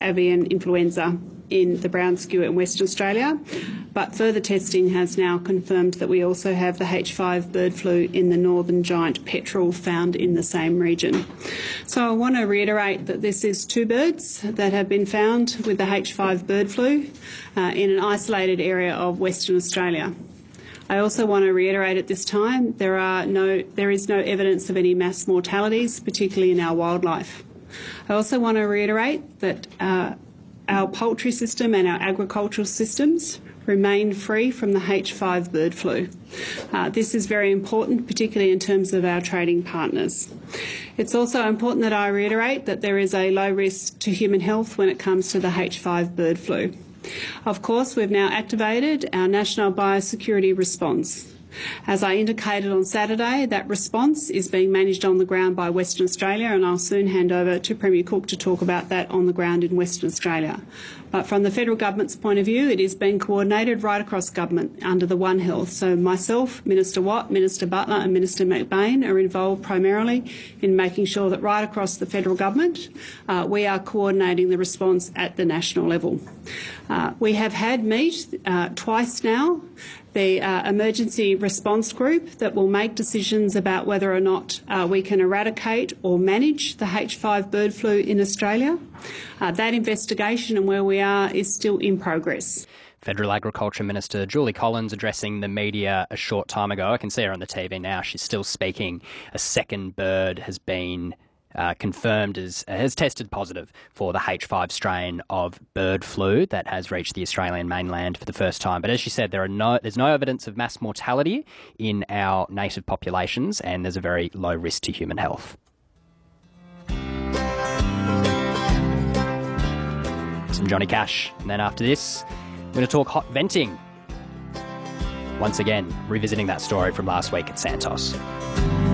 avian influenza in the brown skua in Western Australia, but further testing has now confirmed that we also have the H5 bird flu in the northern giant petrel found in the same region. So I want to reiterate that this is 2 birds that have been found with the H5 bird flu in an isolated area of Western Australia. I also want to reiterate at this time there is no evidence of any mass mortalities, particularly in our wildlife. I also want to reiterate that our poultry system and our agricultural systems remain free from the H5 bird flu. This is very important, particularly in terms of our trading partners. It's also important that I reiterate that there is a low risk to human health when it comes to the H5 bird flu. Of course, we've now activated our National Biosecurity Response. As I indicated on Saturday, that response is being managed on the ground by Western Australia, and I'll soon hand over to Premier Cook to talk about that on the ground in Western Australia. But from the federal government's point of view, it is being coordinated right across government under the One Health. So myself, Minister Watt, Minister Butler and Minister McBain are involved primarily in making sure that right across the federal government we are coordinating the response at the national level. We have had meet twice now, the emergency response group that will make decisions about whether or not we can eradicate or manage the H5 bird flu in Australia. That investigation and where we are is still in progress. Federal Agriculture Minister Julie Collins addressing the media a short time ago. I can see her on the TV now. She's still speaking. A second bird has been confirmed has tested positive for the H5 strain of bird flu that has reached the Australian mainland for the first time. But as she said, there's no evidence of mass mortality in our native populations, and there's a very low risk to human health. Some Johnny Cash, and then after this, we're going to talk hot venting. Once again, revisiting that story from last week at Santos.